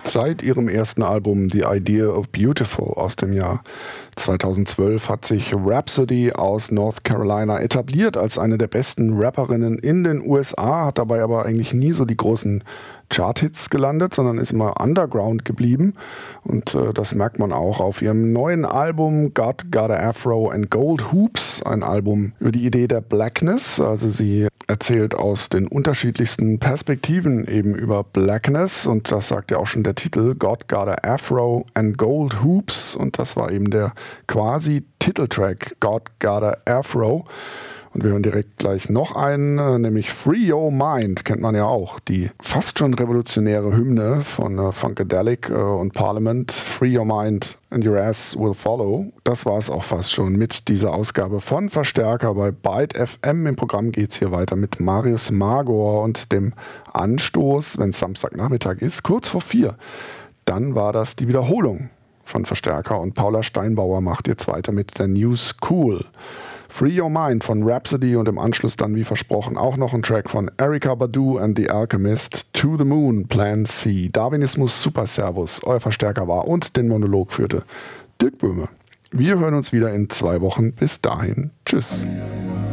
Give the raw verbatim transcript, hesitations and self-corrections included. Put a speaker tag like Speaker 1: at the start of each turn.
Speaker 1: Seit ihrem ersten Album The Idea of Beautiful aus dem Jahr zweitausendzwölf hat sich Rhapsody aus North Carolina etabliert als eine der besten Rapperinnen in den U S A, hat dabei aber eigentlich nie so die großen Charthits gelandet, sondern ist immer Underground geblieben. Und äh, das merkt man auch auf ihrem neuen Album God Got a Afro and Gold Hoops, ein Album über die Idee der Blackness. Also sie erzählt aus den unterschiedlichsten Perspektiven eben über Blackness, und das sagt ja auch schon der Titel, God Got a Afro and Gold Hoops, und das war eben der quasi Titeltrack God Got a Afro. Und wir hören direkt gleich noch einen, nämlich Free Your Mind, kennt man ja auch, die fast schon revolutionäre Hymne von äh, Funkadelic äh, und Parliament. Free Your Mind and Your Ass Will Follow. Das war es auch fast schon mit dieser Ausgabe von Verstärker bei Byte F M. Im Programm geht es hier weiter mit Marius Magor und dem Anstoß, wenn es Samstagnachmittag ist, kurz vor vier. Dann war das die Wiederholung von Verstärker und Paula Steinbauer macht jetzt weiter mit der News Cool. Free Your Mind von Rhapsody und im Anschluss dann, wie versprochen, auch noch ein Track von Erykah Badu and The Alchemist, To The Moon, Plan C. Darwinismus Super Servus, euer Verstärker war und den Monolog führte Dirk Böhme. Wir hören uns wieder in zwei Wochen. Bis dahin, tschüss.